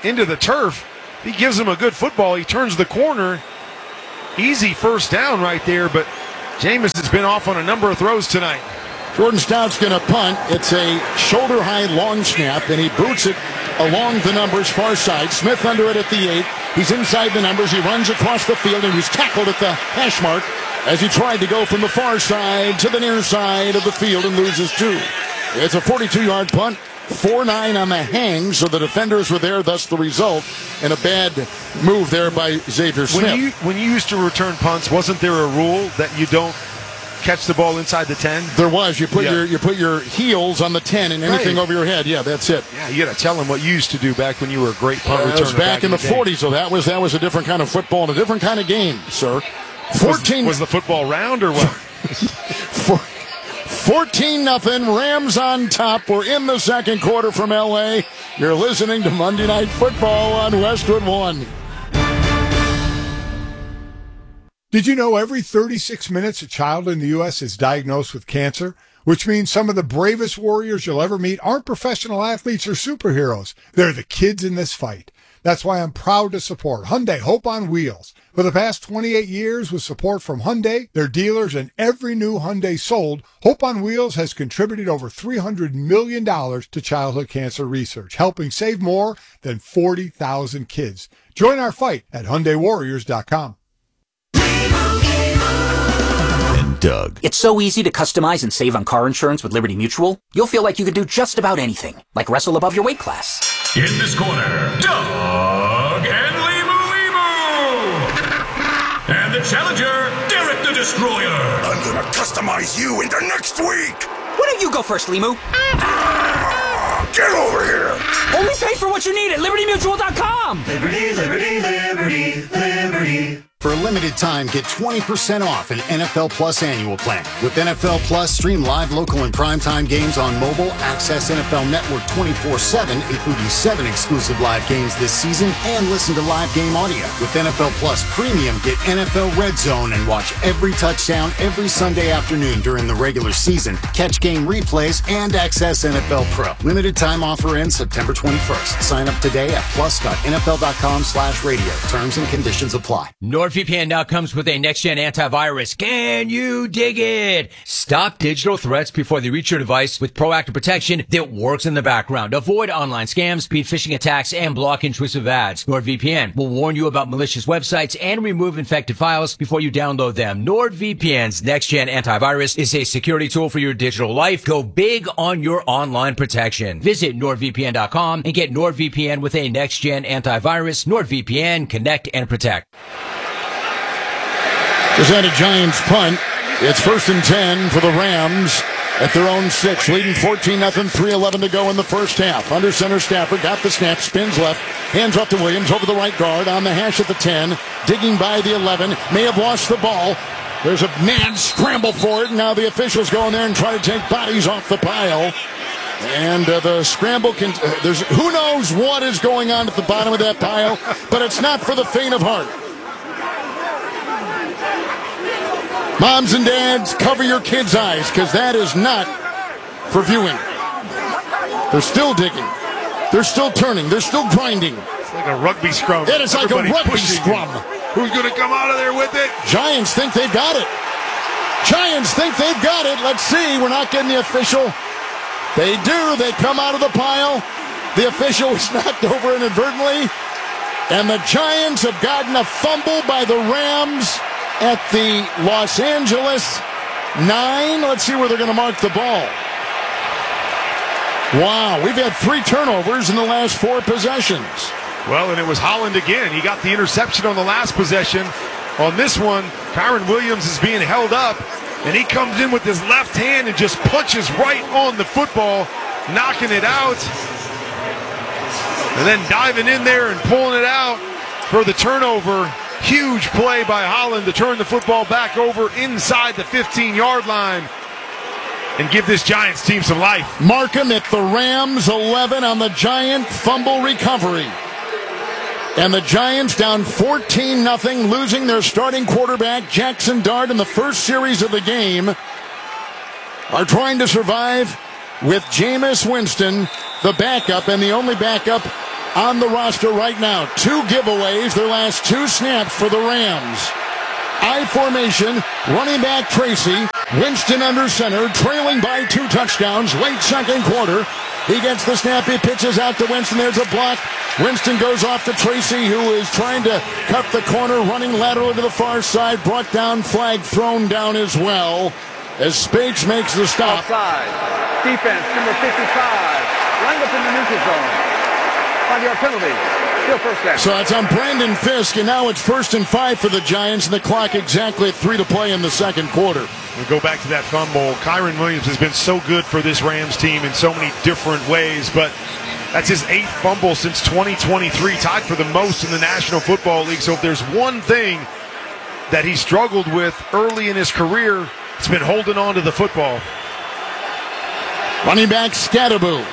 into the turf. He gives him a good football. He turns the corner. Easy first down right there, but Jameis has been off on a number of throws tonight. Jordan Stout's going to punt. It's a shoulder-high long snap, and he boots it along the numbers far side. Smith under it at the 8. He's inside the numbers. He runs across the field, and he's tackled at the hash mark as he tried to go from the far side to the near side of the field and loses 2. It's a 42-yard punt. 4-9 on the hang, so the defenders were there, thus the result, and a bad move there by Xavier Smith. When you used to return punts, wasn't there a rule that you don't catch the ball inside the 10? There was. You put your heels on the 10 and anything over your head. Yeah, that's it. Yeah, you got to tell them what you used to do back when you were a great punt returner. It was back in the 40s, so that was a different kind of football and a different kind of game, sir. 14 was the football round or what? 14-0, Rams on top. We're in the second quarter from L.A. You're listening to Monday Night Football on Westwood One. Did you know every 36 minutes a child in the U.S. is diagnosed with cancer? Which means some of the bravest warriors you'll ever meet aren't professional athletes or superheroes. They're the kids in this fight. That's why I'm proud to support Hyundai Hope on Wheels. For the past 28 years, with support from Hyundai, their dealers, and every new Hyundai sold, Hope on Wheels has contributed over $300 million to childhood cancer research, helping save more than 40,000 kids. Join our fight at HyundaiWarriors.com. Doug. It's so easy to customize and save on car insurance with Liberty Mutual. You'll feel like you could do just about anything, like wrestle above your weight class. In this corner, Doug and Limu. And the challenger, Derek the Destroyer. I'm gonna customize you into next week. Why don't you go first, Limu? Get over here. Only pay for what you need at LibertyMutual.com. Liberty, liberty, liberty, liberty. For a limited time, get 20% off an NFL Plus annual plan. With NFL Plus, stream live, local, and primetime games on mobile, access NFL Network 24/7, including 7 exclusive live games this season, and listen to live game audio. With NFL Plus Premium, get NFL Red Zone and watch every touchdown every Sunday afternoon during the regular season, catch game replays, and access NFL Pro. Limited time offer ends September 21st. Sign up today at plus.nfl.com/radio. Terms and conditions apply. NordVPN now comes with a next-gen antivirus. Can you dig it? Stop digital threats before they reach your device with proactive protection that works in the background. Avoid online scams, speed phishing attacks, and block intrusive ads. NordVPN will warn you about malicious websites and remove infected files before you download them. NordVPN's next-gen antivirus is a security tool for your digital life. Go big on your online protection. Visit NordVPN.com and get NordVPN with a next-gen antivirus. NordVPN, connect and protect. Is that a Giants punt? It's 1st and 10 for the Rams at their own 6, leading 14-0, 3:11 to go in the first half. Under center, Stafford got the snap, spins left, hands off to Williams over the right guard on the hash at the 10, digging by the 11, may have lost the ball. There's a mad scramble for it, and now the officials go in there and try to take bodies off the pile. And the scramble there's who knows what is going on at the bottom of that pile, but it's not for the faint of heart. Moms and dads, cover your kids' eyes, because that is not for viewing. They're still digging. They're still turning. They're still grinding. It's like a rugby scrum. It is like a rugby scrum. Who's going to come out of there with it? Giants think they've got it. Giants think they've got it. Let's see. We're not getting the official. They do. They come out of the pile. The official was knocked over inadvertently. And the Giants have gotten a fumble by the Rams at the Los Angeles 9. Let's see where they're going to mark the ball. Wow, we've had 3 turnovers in the last 4 possessions. Well, and it was Holland again. He got the interception on the last possession. On this one, Kyron Williams is being held up, and he comes in with his left hand and just punches right on the football, knocking it out. And then diving in there and pulling it out for the turnover. Huge play by Holland to turn the football back over inside the 15-yard line and give this Giants team some life. Markham at the Rams 11 on the Giant fumble recovery. And the Giants down 14-0, losing their starting quarterback, Jackson Dart, in the first series of the game, are trying to survive with Jameis Winston, the backup, and the only backup on the roster right now. 2 giveaways, their last 2 snaps for the Rams. I formation, running back Tracy, Winston under center, trailing by 2 touchdowns, late second quarter. He gets the snap, he pitches out to Winston, there's a block. Winston goes off to Tracy, who is trying to cut the corner, running laterally to the far side, brought down, flag thrown down as well, as Spates makes the stop. Offside. Defense, number 55, lined up in the neutral zone. 5-yard penalty. Still first down. So it's on Brandon Fisk, and now it's 1st and 5 for the Giants, and the clock exactly at 3 to play in the second quarter. We'll go back to that fumble. Kyren Williams has been so good for this Rams team in so many different ways, but that's his 8th fumble since 2023, tied for the most in the National Football League. So if there's one thing that he struggled with early in his career, it's been holding on to the football. Running back Scatterboo.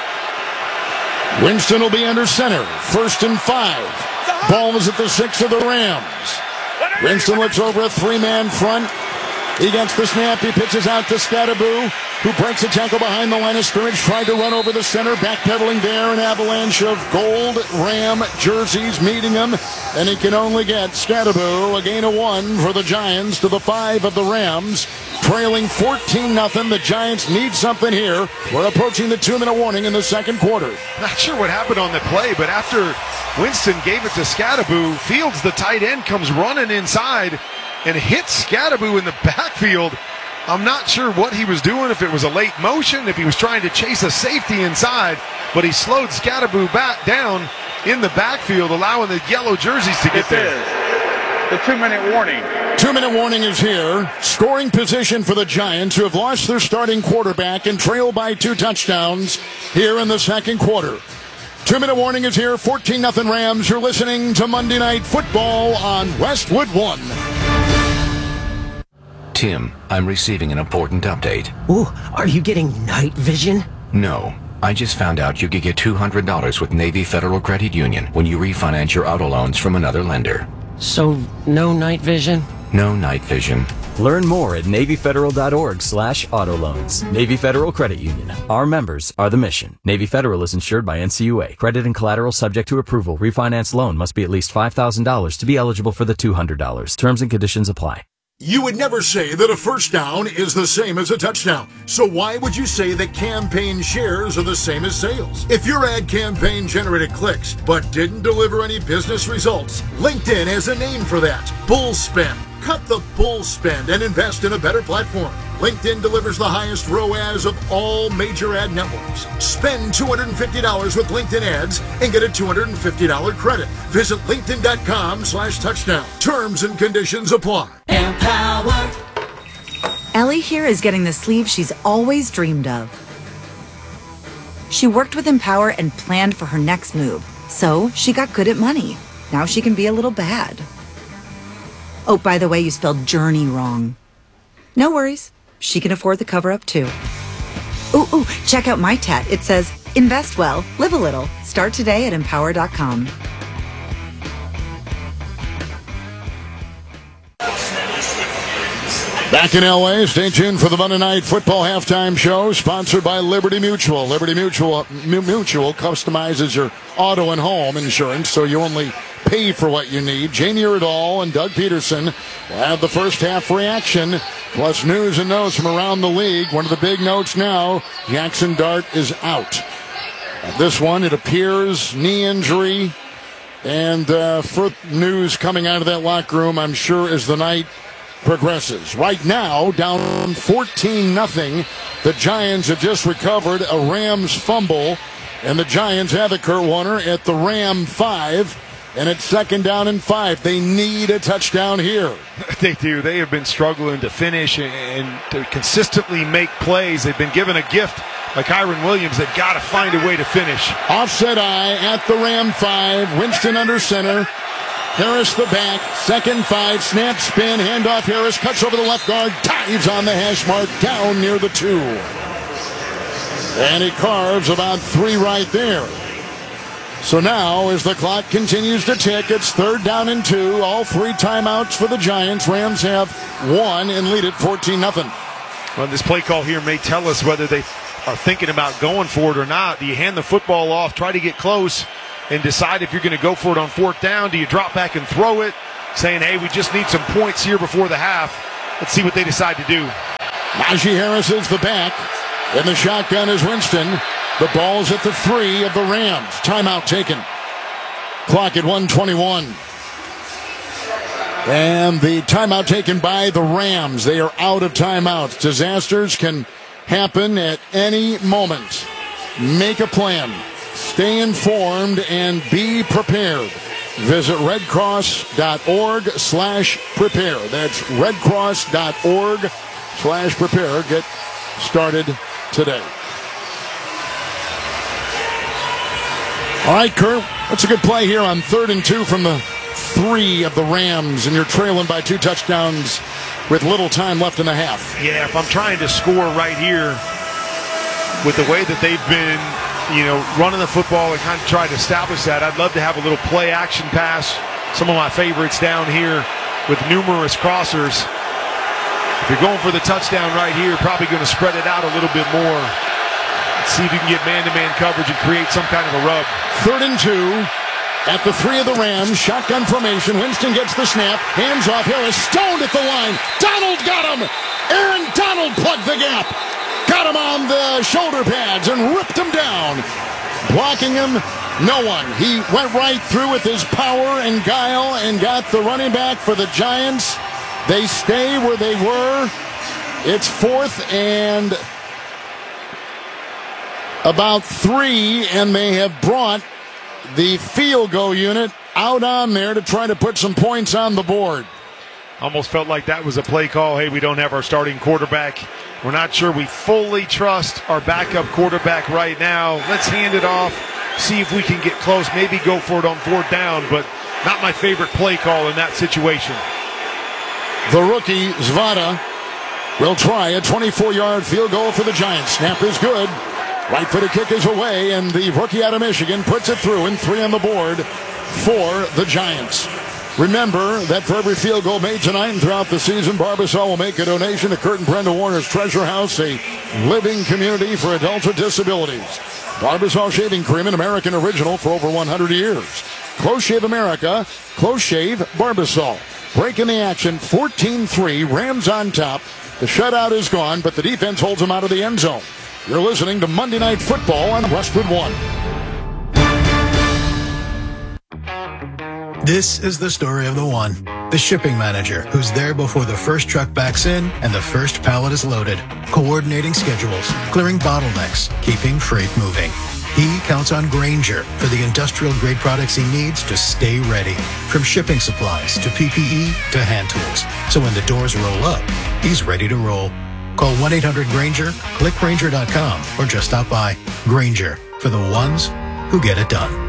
Winston will be under center. 1st and 5. Ball is at the 6 of the Rams. Winston looks over a 3-man front. He gets the snap. He pitches out to Scatterboo, who breaks a tackle behind the line of scrimmage. Tried to run over the center. Backpedaling there. An avalanche of gold Ram jerseys meeting him. And he can only get Scatterboo. A gain of 1 for the Giants to the 5 of the Rams. Trailing 14-0. The Giants need something here. We're approaching the 2-minute warning in the second quarter. Not sure what happened on the play, but after Winston gave it to Scatterboo, Fields, the tight end, comes running inside and hits Scatterboo in the backfield. I'm not sure what he was doing, if it was a late motion, if he was trying to chase a safety inside, but he slowed Scatterboo back down in the backfield, allowing the yellow jerseys to get there. The 2-minute warning. 2-minute warning is here. Scoring position for the Giants, who have lost their starting quarterback and trail by 2 touchdowns here in the second quarter. 2-minute warning is here. 14-0 Rams. You're listening to Monday Night Football on Westwood One. Tim, I'm receiving an important update. Ooh, are you getting night vision? No. I just found out you could get $200 with Navy Federal Credit Union when you refinance your auto loans from another lender. So, no night vision? No night vision. Learn more at NavyFederal.org/auto loans. Navy Federal Credit Union. Our members are the mission. Navy Federal is insured by NCUA. Credit and collateral subject to approval. Refinance loan must be at least $5,000 to be eligible for the $200. Terms and conditions apply. You would never say that a first down is the same as a touchdown. So why would you say that campaign shares are the same as sales? If your ad campaign generated clicks but didn't deliver any business results, LinkedIn has a name for that. Bull spend. Cut the bull spend and invest in a better platform. LinkedIn delivers the highest ROAS of all major ad networks. Spend $250 with LinkedIn ads and get a $250 credit. Visit linkedin.com/touchdown. Terms and conditions apply. Empower. Ellie here is getting the sleeve she's always dreamed of. She worked with Empower and planned for her next move. So she got good at money. Now she can be a little bad. Oh, by the way, you spelled journey wrong. No worries. She can afford the cover-up, too. Ooh, check out my tat. It says, invest well, live a little. Start today at Empower.com. Back in L.A., stay tuned for the Monday Night Football Halftime Show, sponsored by Liberty Mutual. Liberty Mutual customizes your auto and home insurance, so you only pay for what you need. Jamie Erdahl and Doug Peterson will have the first half reaction, plus news and notes from around the league. One of the big notes now, Jackson Dart is out. This one, it appears, knee injury, and further news coming out of that locker room, I'm sure, as the night progresses. Right now, down 14-0. The Giants have just recovered a Rams fumble, and the Giants have it, Kurt Warner, at the Ram 5. And it's 2nd down and 5. They need a touchdown here. They do. They have been struggling to finish and to consistently make plays. They've been given a gift like Kyren Williams. They've got to find a way to finish. Offset eye at the Ram 5. Winston under center. Harris the back. 2nd 5. Snap, spin, handoff. Harris cuts over the left guard. Dives on the hash mark. Down near the 2. And he carves about 3 right there. So now, as the clock continues to tick, it's 3rd down and 2. All 3 timeouts for the Giants. Rams have 1 and lead it 14-0. Well, this play call here may tell us whether they are thinking about going for it or not. Do you hand the football off, try to get close, and decide if you're going to go for it on fourth down. Do you drop back and throw it, saying, hey, we just need some points here before the half? Let's see what they decide to do. Najee Harris is the back. In the shotgun is Winston. The ball's at the 3 of the Rams. Timeout taken. Clock at 1:21. And the timeout taken by the Rams. They are out of timeouts. Disasters can happen at any moment. Make a plan. Stay informed and be prepared. Visit redcross.org/prepare. That's redcross.org/prepare. Get started today. All right, Kurt, that's a good play here on 3rd and 2 from the 3 of the Rams, and you're trailing by 2 touchdowns with little time left in the half. Yeah, if I'm trying to score right here with the way that they've been, running the football and kind of try to establish that, I'd love to have a little play action pass. Some of my favorites down here with numerous crossers. If you're going for the touchdown right here, probably going to spread it out a little bit more. Let's see if you can get man-to-man coverage and create some kind of a rub. 3rd and 2 at the 3 of the Rams. Shotgun formation. Winston gets the snap. Hands off. Harris stoned at the line. Donald got him. Aaron Donald plugged the gap. Got him on the shoulder pads and ripped him down. Blocking him, no one. He went right through with his power and guile and got the running back for the Giants. They stay where they were. It's 4th and about 3, and they have brought the field goal unit out on there to try to put some points on the board. Almost felt like that was a play call. Hey, we don't have our starting quarterback. We're not sure we fully trust our backup quarterback right now. Let's hand it off, see if we can get close, maybe go for it on fourth down, but not my favorite play call in that situation. The rookie, Zvada, will try a 24-yard field goal for the Giants. Snap is good. Right-footed kick is away, and the rookie out of Michigan puts it through, and 3 on the board for the Giants. Remember that for every field goal made tonight and throughout the season, Barbasol will make a donation to Kurt and Brenda Warner's Treasure House, a living community for adults with disabilities. Barbasol Shaving Cream, an American original for over 100 years. Close Shave America, Close Shave Barbasol. Breaking the action, 14-3, Rams on top. The shutout is gone, but the defense holds them out of the end zone. You're listening to Monday Night Football on Westwood One. This is the story of the one, the shipping manager, who's there before the first truck backs in and the first pallet is loaded, coordinating schedules, clearing bottlenecks, keeping freight moving. He counts on Grainger for the industrial-grade products he needs to stay ready, from shipping supplies to PPE to hand tools. So when the doors roll up, he's ready to roll. Call 1-800-GRAINGER, click Grainger.com, or just stop by. Grainger, for the ones who get it done.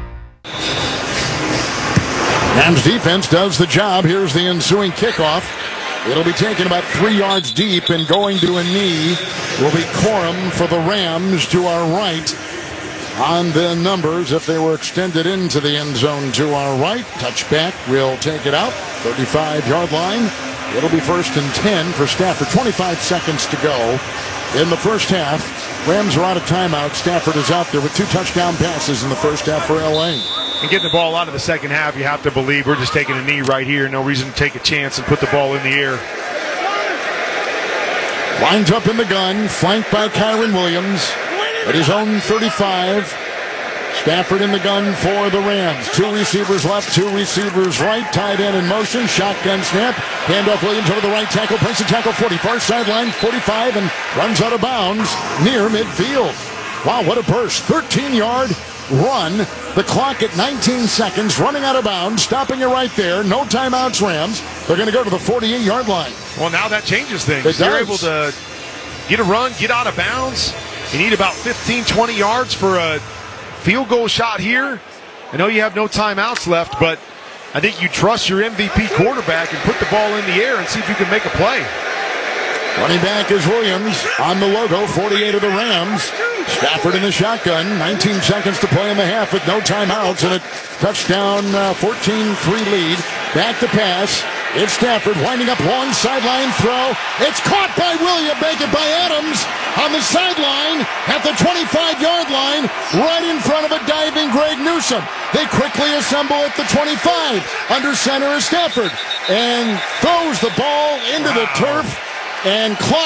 Rams defense does the job. Here's the ensuing kickoff. It'll be taken about 3 yards deep, and going to a knee will be Corum for the Rams to our right. On the numbers, if they were extended into the end zone to our right, touchback will take it out. 35-yard line. It'll be 1st and 10 for Stafford. 25 seconds to go in the first half. Rams are out of timeout. Stafford is out there with 2 touchdown passes in the first half for L.A. And getting the ball out of the second half, you have to believe we're just taking a knee right here. No reason to take a chance and put the ball in the air. Lines up in the gun, flanked by Kyron Williams at his own 35. Stafford in the gun for the Rams. 2 receivers left, 2 receivers right. Tight end in motion. Shotgun snap. Handoff Williams over the right tackle. Breaks the tackle 40. Far sideline 45 and runs out of bounds near midfield. Wow, what a burst. 13-yard run. The clock at 19 seconds. Running out of bounds. Stopping it right there. No timeouts, Rams. They're going to go to the 48-yard line. Well, now that changes things. They're able to get a run, get out of bounds. You need about 15, 20 yards for a field goal shot here. I know you have no timeouts left, but I think you trust your MVP quarterback and put the ball in the air and see if you can make a play. Running back is Williams on the logo, 48 of the Rams. Stafford in the shotgun, 19 seconds to play in the half with no timeouts, and a touchdown 14-3 lead. Back to pass. It's Stafford winding up long sideline throw. It's caught by William, make it by Adams on the sideline at the 25-yard line, right in front of a diving Greg Newsome. They quickly assemble at the 25. Under center is Stafford and throws the ball into the turf and